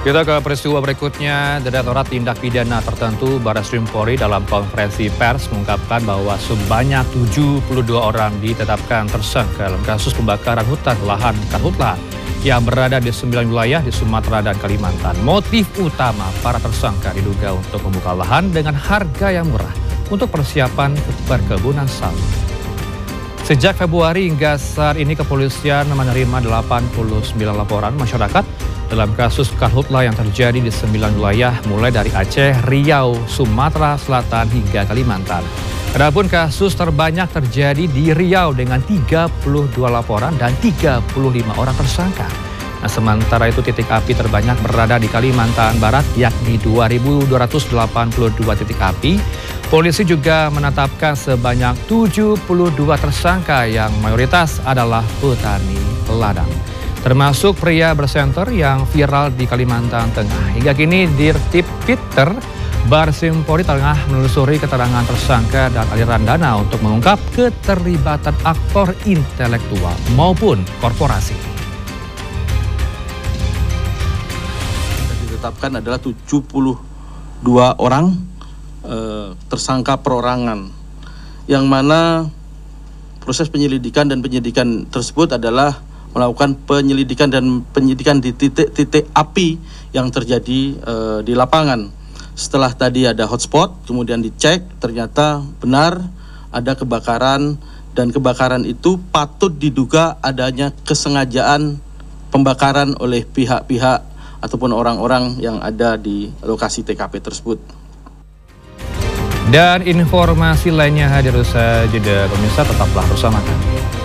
Kita ke peristiwa berikutnya. Direktorat Tindak Pidana Tertentu Barreskrim Polri dalam konferensi pers mengungkapkan bahwa sebanyak 72 orang ditetapkan tersangka dalam kasus pembakaran hutan lahan karhutla yang berada di 9 wilayah di Sumatera dan Kalimantan. Motif utama para tersangka diduga untuk membuka lahan dengan harga yang murah untuk persiapan perkebunan sawit. Sejak Februari hingga saat ini kepolisian menerima 89 laporan masyarakat dalam kasus karhutla yang terjadi di 9 wilayah mulai dari Aceh, Riau, Sumatera Selatan hingga Kalimantan. Adapun kasus terbanyak terjadi di Riau dengan 32 laporan dan 35 orang tersangka. Nah, sementara itu titik api terbanyak berada di Kalimantan Barat yakni 2.282 titik api. Polisi juga menetapkan sebanyak 72 tersangka yang mayoritas adalah petani ladang, termasuk pria bersenter yang viral di Kalimantan Tengah. Hingga kini Dirtip Peter Barreskrim Polri tengah menelusuri keterangan tersangka dan aliran dana untuk mengungkap keterlibatan aktor intelektual maupun korporasi. Ditetapkan adalah 72 orang tersangka perorangan, yang mana proses penyelidikan dan penyidikan tersebut adalah melakukan penyelidikan dan penyidikan di titik-titik api yang terjadi di lapangan. Setelah tadi ada hotspot, kemudian dicek, ternyata benar ada kebakaran, dan kebakaran itu patut diduga adanya kesengajaan pembakaran oleh pihak-pihak ataupun orang-orang yang ada di lokasi TKP tersebut. Dan informasi lainnya hadir usai jeda, pemirsa tetaplah bersama kami.